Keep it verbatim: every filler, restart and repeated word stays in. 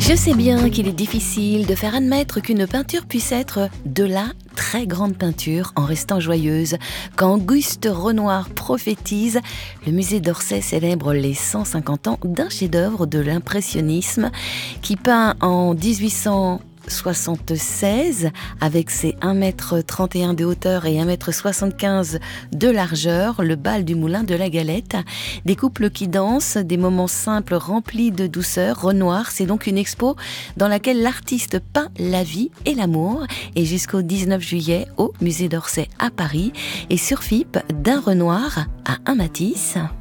Je sais bien qu'il est difficile de faire admettre qu'une peinture puisse être de la très grande peinture en restant joyeuse. Quand Auguste Renoir prophétise, le musée d'Orsay célèbre les cent cinquante ans d'un chef-d'œuvre de l'impressionnisme qui peint en dix-huit cent soixante-seize avec ses un mètre trente et un de hauteur et un mètre soixante-quinze de largeur, le bal du moulin de la Galette. Des couples qui dansent, des moments simples remplis de douceur. Renoir, c'est donc une expo dans laquelle l'artiste peint la vie et l'amour, et jusqu'au dix-neuf juillet au musée d'Orsay à Paris, et sur F I P d'un Renoir à un Matisse.